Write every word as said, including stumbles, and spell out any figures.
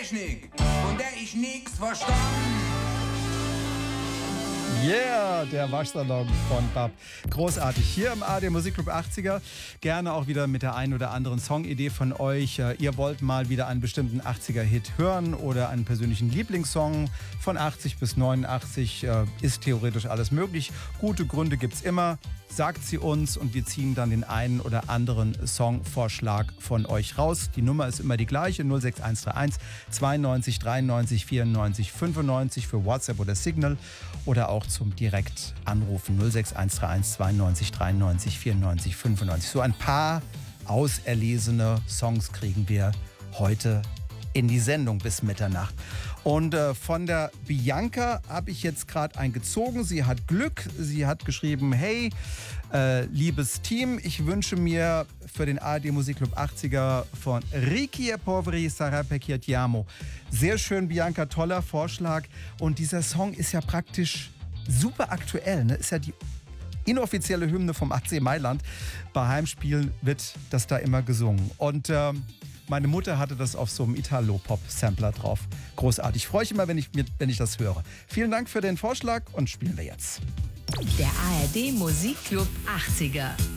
Technik, von der ich nix verstand. Yeah, der Waschsalon von Bab. Großartig. Hier im A R D Musikclub achtziger. Gerne auch wieder mit der einen oder anderen Songidee von euch. Ihr wollt mal wieder einen bestimmten achtziger-Hit hören oder einen persönlichen Lieblingssong von achtzig bis neunundachtzig. Ist theoretisch alles möglich. Gute Gründe gibt's immer. Sagt sie uns und wir ziehen dann den einen oder anderen Songvorschlag von euch raus. Die Nummer ist immer die gleiche, null sechs eins drei eins zweiundneunzig dreiundneunzig vierundneunzig fünfundneunzig für WhatsApp oder Signal oder auch zum Direktanrufen null sechs eins drei eins zweiundneunzig dreiundneunzig vierundneunzig fünfundneunzig. So ein paar auserlesene Songs kriegen wir heute in die Sendung bis Mitternacht. Und äh, von der Bianca habe ich jetzt gerade eingezogen. Sie hat Glück. Sie hat geschrieben, hey, äh, liebes Team, ich wünsche mir für den A R D Musikclub achtziger von Ricky e Poveri Sarebbe Chi ti amo. Sehr schön, Bianca, toller Vorschlag. Und dieser Song ist ja praktisch super aktuell. Ne? Ist ja die inoffizielle Hymne vom A C Mailand. Bei Heimspielen wird das da immer gesungen. Und ähm, meine Mutter hatte das auf so einem Italo-Pop-Sampler drauf. Großartig. Freue ich immer, wenn ich, wenn ich das höre. Vielen Dank für den Vorschlag und spielen wir jetzt. Der A R D Musikclub achtziger.